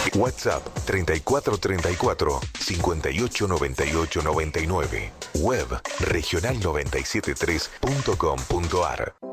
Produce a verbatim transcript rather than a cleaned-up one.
WhatsApp treinta y cuatro treinta y cuatro, cincuenta y ocho noventa y ocho noventa y nueve. Web regional noventa y siete punto tres punto com punto ar.